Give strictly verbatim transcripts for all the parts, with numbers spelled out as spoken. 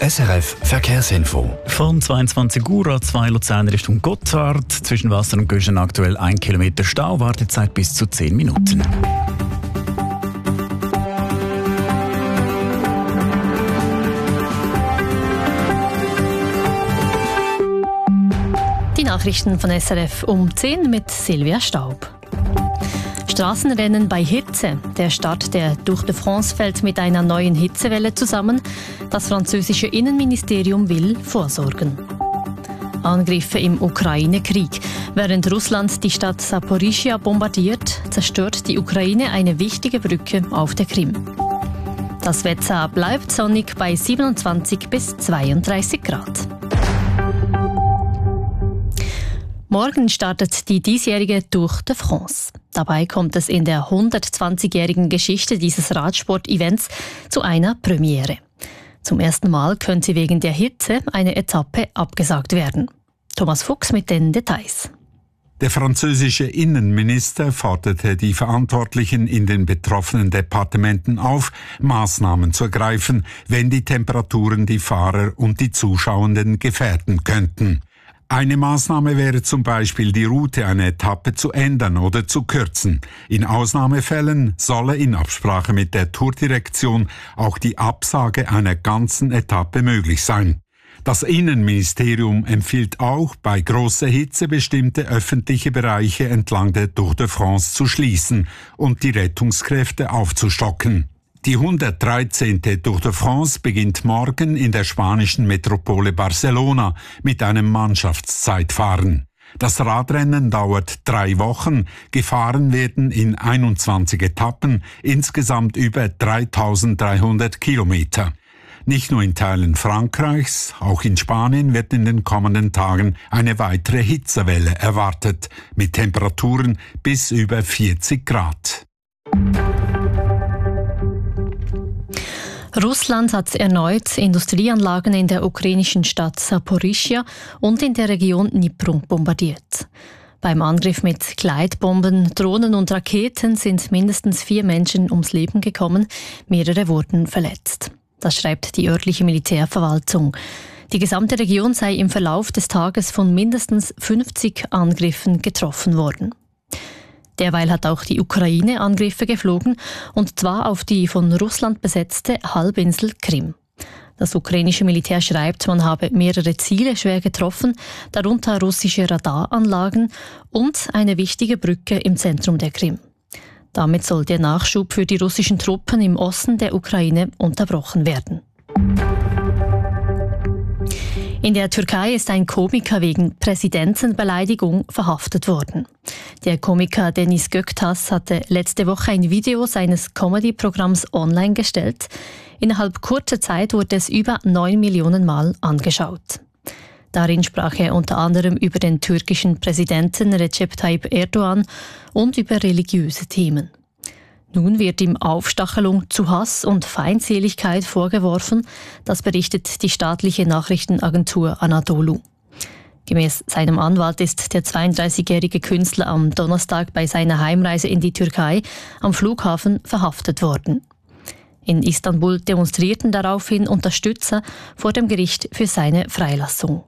S R F Verkehrsinfo. Von zweiundzwanzig Uhr an zwei Luzern Richtung Gotthard. Zwischen Wasser und Göschen aktuell ein Kilometer Stau, Wartezeit bis zu zehn Minuten. Die Nachrichten von S R F um zehn mit Silvia Staub. Straßenrennen bei Hitze. Der Start der Tour de France fällt mit einer neuen Hitzewelle zusammen. Das französische Innenministerium will vorsorgen. Angriffe im Ukraine-Krieg. Während Russland die Stadt Saporischschja bombardiert, zerstört die Ukraine eine wichtige Brücke auf der Krim. Das Wetter bleibt sonnig bei siebenundzwanzig bis zweiunddreißig Grad. Morgen startet die diesjährige Tour de France. Dabei kommt es in der hundertzwanzigjährigen Geschichte dieses Radsport-Events zu einer Premiere. Zum ersten Mal könnte wegen der Hitze eine Etappe abgesagt werden. Thomas Fuchs mit den Details. Der französische Innenminister forderte die Verantwortlichen in den betroffenen Departementen auf, Maßnahmen zu ergreifen, wenn die Temperaturen die Fahrer und die Zuschauenden gefährden könnten. Eine Maßnahme wäre zum Beispiel, die Route einer Etappe zu ändern oder zu kürzen. In Ausnahmefällen solle in Absprache mit der Tourdirektion auch die Absage einer ganzen Etappe möglich sein. Das Innenministerium empfiehlt auch, bei großer Hitze bestimmte öffentliche Bereiche entlang der Tour de France zu schließen und die Rettungskräfte aufzustocken. Die hundertdreizehnte Tour de France beginnt morgen in der spanischen Metropole Barcelona mit einem Mannschaftszeitfahren. Das Radrennen dauert drei Wochen, gefahren werden in einundzwanzig Etappen, insgesamt über dreitausenddreihundert Kilometer. Nicht nur in Teilen Frankreichs, auch in Spanien wird in den kommenden Tagen eine weitere Hitzewelle erwartet, mit Temperaturen bis über vierzig Grad. Russland hat erneut Industrieanlagen in der ukrainischen Stadt Saporischschja und in der Region Dnipro bombardiert. Beim Angriff mit Gleitbomben, Drohnen und Raketen sind mindestens vier Menschen ums Leben gekommen, mehrere wurden verletzt. Das schreibt die örtliche Militärverwaltung. Die gesamte Region sei im Verlauf des Tages von mindestens fünfzig Angriffen getroffen worden. Derweil hat auch die Ukraine Angriffe geflogen, und zwar auf die von Russland besetzte Halbinsel Krim. Das ukrainische Militär schreibt, man habe mehrere Ziele schwer getroffen, darunter russische Radaranlagen und eine wichtige Brücke im Zentrum der Krim. Damit soll der Nachschub für die russischen Truppen im Osten der Ukraine unterbrochen werden. In der Türkei ist ein Komiker wegen Präsidentenbeleidigung verhaftet worden. Der Komiker Deniz Göktaş hatte letzte Woche ein Video seines Comedy-Programms online gestellt. Innerhalb kurzer Zeit wurde es über neun Millionen Mal angeschaut. Darin sprach er unter anderem über den türkischen Präsidenten Recep Tayyip Erdogan und über religiöse Themen. Nun wird ihm Aufstachelung zu Hass und Feindseligkeit vorgeworfen, das berichtet die staatliche Nachrichtenagentur Anadolu. Gemäß seinem Anwalt ist der zweiunddreißigjährige Künstler am Donnerstag bei seiner Heimreise in die Türkei am Flughafen verhaftet worden. In Istanbul demonstrierten daraufhin Unterstützer vor dem Gericht für seine Freilassung.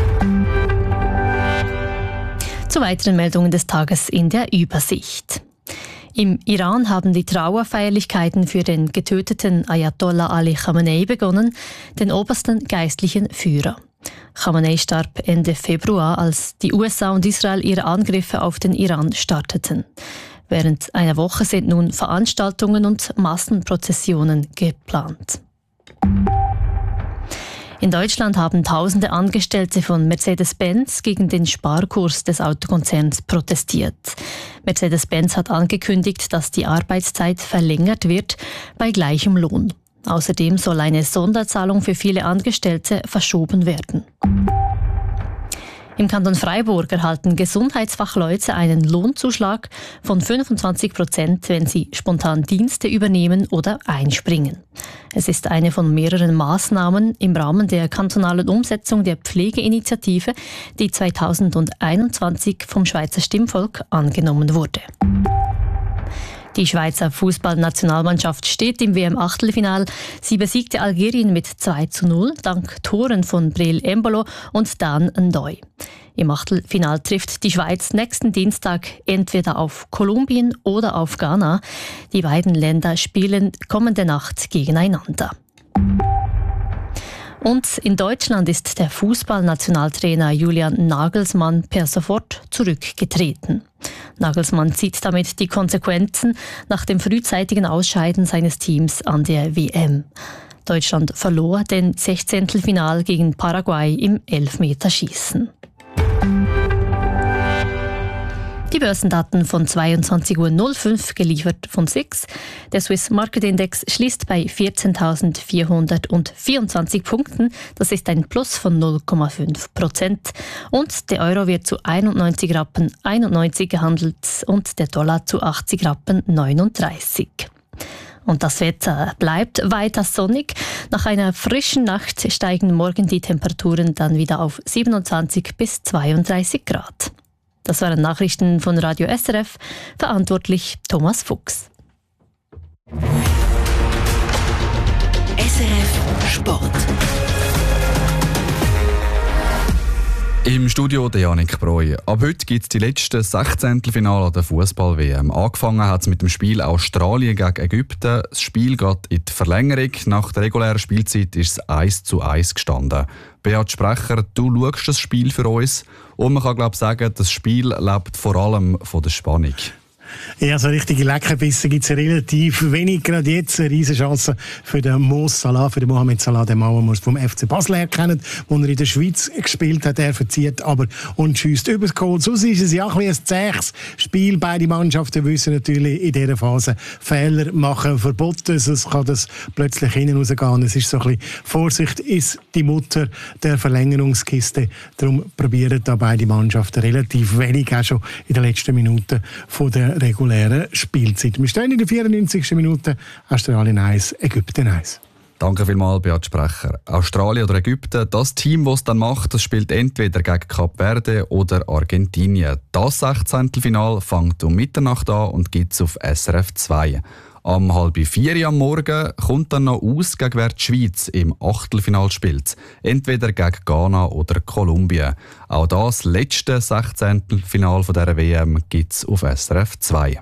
Zu weiteren Meldungen des Tages in der Übersicht. Im Iran haben die Trauerfeierlichkeiten für den getöteten Ayatollah Ali Khamenei begonnen, den obersten geistlichen Führer. Khamenei starb Ende Februar, als die U S A und Israel ihre Angriffe auf den Iran starteten. Während einer Woche sind nun Veranstaltungen und Massenprozessionen geplant. In Deutschland haben tausende Angestellte von Mercedes-Benz gegen den Sparkurs des Autokonzerns protestiert. Mercedes-Benz hat angekündigt, dass die Arbeitszeit verlängert wird bei gleichem Lohn. Außerdem soll eine Sonderzahlung für viele Angestellte verschoben werden. Im Kanton Freiburg erhalten Gesundheitsfachleute einen Lohnzuschlag von fünfundzwanzig Prozent, wenn sie spontan Dienste übernehmen oder einspringen. Es ist eine von mehreren Maßnahmen im Rahmen der kantonalen Umsetzung der Pflegeinitiative, die zweitausendeinundzwanzig vom Schweizer Stimmvolk angenommen wurde. Die Schweizer Fußballnationalmannschaft steht im W M-Achtelfinal. Sie besiegte Algerien mit zwei zu null dank Toren von Breel Embolo und Dan Ndoye. Im Achtelfinal trifft die Schweiz nächsten Dienstag entweder auf Kolumbien oder auf Ghana. Die beiden Länder spielen kommende Nacht gegeneinander. Und in Deutschland ist der Fußballnationaltrainer Julian Nagelsmann per sofort zurückgetreten. Nagelsmann zieht damit die Konsequenzen nach dem frühzeitigen Ausscheiden seines Teams an der W M. Deutschland verlor den Sechzehntelfinal gegen Paraguay im Elfmeterschießen. Die Börsendaten von zweiundzwanzig Uhr null fünf, geliefert von S I X. Der Swiss Market Index schließt bei vierzehntausentvierhundertvierundzwanzig Punkten. Das ist ein Plus von null Komma fünf Prozent. Und der Euro wird zu einundneunzig Rappen einundneunzig gehandelt und der Dollar zu achtzig Rappen neununddreißig. Und das Wetter bleibt weiter sonnig. Nach einer frischen Nacht steigen morgen die Temperaturen dann wieder auf siebenundzwanzig bis zweiunddreißig Grad. Das waren Nachrichten von Radio S R F, verantwortlich Thomas Fuchs. S R F Sport. Im Studio der Janik Breu. Ab heute gibt es die letzten Sechzehntelfinale der Fußball-W M. Angefangen hat es mit dem Spiel Australien gegen Ägypten. Das Spiel geht in die Verlängerung. Nach der regulären Spielzeit ist es eins zu eins gestanden. Beat Sprecher, du schaust das Spiel für uns. Und man kann glaube ich sagen, das Spiel lebt vor allem von der Spannung. Ja, so richtige Leckerbissen gibt es relativ wenig. Gerade jetzt eine riesige Chance für den Mo Salah, für den Mohamed Salah, den Mann, den wir vom F C Basel erkennen, wo er in der Schweiz gespielt hat. Er verzieht aber und schiesst über das Goal. Sonst ist es ja ein bisschen ein zähes Spiel. Beide Mannschaften wissen natürlich in dieser Phase Fehler machen verboten. Sonst kann das plötzlich hinten rausgehen. Es ist so ein bisschen Vorsicht ist die Mutter der Verlängerungskiste. Darum probieren da beide Mannschaften relativ wenig, auch schon in den letzten Minuten von der regulären Spielzeit. Wir stehen in der vierundneunzigsten Minute. Australien eins, Ägypten eins. Danke vielmals, Beat Sprecher. Australien oder Ägypten, das Team, das es dann macht, das spielt entweder gegen Kap Verde oder Argentinien. Das Sechzehntelfinal fängt um Mitternacht an und gibt es auf S R F zwei. Am halb vier am Morgen kommt dann noch aus, gegen wer die Schweiz im Achtelfinal spielt. Entweder gegen Ghana oder Kolumbien. Auch das letzte Sechzehntelfinal dieser W M gibt es auf S R F zwei.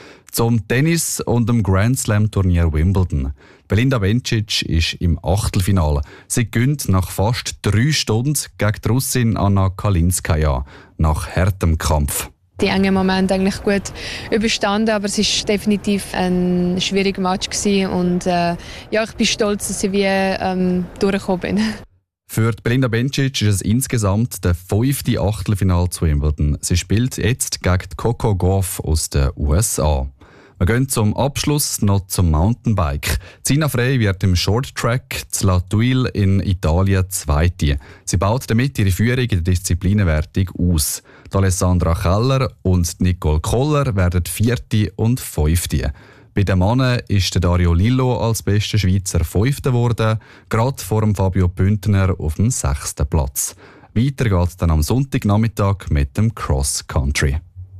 Zum Tennis und dem Grand Slam Turnier Wimbledon. Belinda Bencic ist im Achtelfinale. Sie gewinnt nach fast drei Stunden gegen die Russin Anna Kalinskaya nach hartem Kampf. Die engen Momente eigentlich gut überstanden, aber es war definitiv ein schwieriger Match gewesen und äh, ja, ich bin stolz, dass ich wie ähm, durchgekommen bin. Für Belinda Bencic ist es insgesamt der fünfte Achtelfinale zu Wimbledon. Sie spielt jetzt gegen Coco Gauff aus den U S A. Wir gehen zum Abschluss noch zum Mountainbike. Zina Frey wird im Shorttrack zu La Thuile in Italien Zweite. Sie baut damit ihre Führung in der Disziplinenwertung aus. Die Alessandra Keller und Nicole Koller werden Vierte und Fünfte. Bei den Männern ist der Dario Lillo als bester Schweizer Fünfter geworden, gerade vor dem Fabio Bündner auf dem sechsten Platz. Weiter geht es dann am Sonntagnachmittag mit dem Cross Country.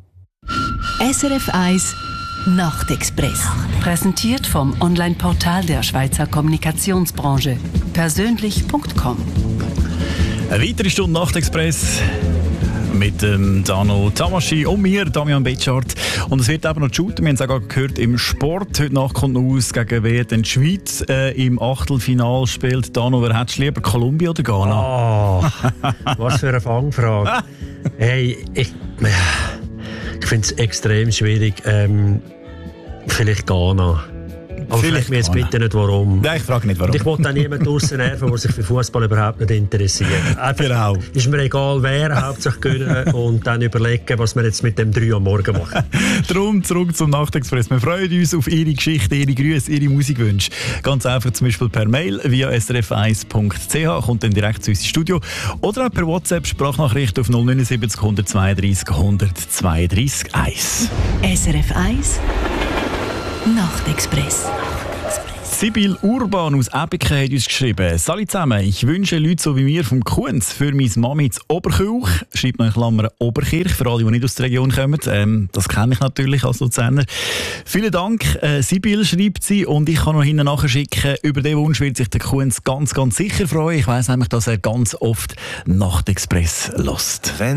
S R F eins Nachtexpress. Präsentiert vom Online-Portal der Schweizer Kommunikationsbranche. persönlich punkt com. Eine weitere Stunde Nachtexpress mit dem Dano Tamaschi und mir, Damian Betschart. Und es wird eben noch shooten. Wir haben es auch gehört im Sport. Heute Nacht kommt noch aus, gegen wer denn die Schweiz äh, im Achtelfinal spielt. Dano, wer hättest du lieber, Kolumbien oder Ghana? Oh, was für eine Fangfrage. Hey, ich, ich finde es extrem schwierig. Ähm, vielleicht Ghana. Aber vielleicht mir jetzt bitte nicht, warum. Nein, ich frage nicht, warum. Und ich will auch niemanden draussen nerven, der sich für Fußball überhaupt nicht interessiert. Genau. Ist mir egal, wer, hauptsächlich gewinnen und dann überlegen, was wir jetzt mit dem drei am Morgen machen. Darum zurück zum Nachtexpress. Wir freuen uns auf Ihre Geschichte, Ihre Grüße, Ihre Musikwünsche. Ganz einfach zum Beispiel per Mail via s r f eins punkt c h, kommt dann direkt zu uns ins Studio. Oder auch per WhatsApp Sprachnachricht auf null neun sieben null zwei drei null zwei drei eins. S R F eins Nachtexpress. Sibyl Urban aus Ebiken hat uns geschrieben: «Salut zusammen, ich wünsche Leute so wie mir vom Kunz für meine Mami zu Oberkirch», schreibt noch in Klammern Oberkirch, für alle, die nicht aus der Region kommen. Ähm, das kenne ich natürlich als Luzerner. Vielen Dank, äh, Sibyl, schreibt sie, und ich kann noch hinten nachschicken, über den Wunsch wird sich der Kunz ganz, ganz sicher freuen. Ich weiss nämlich, dass er ganz oft Nachtexpress hört.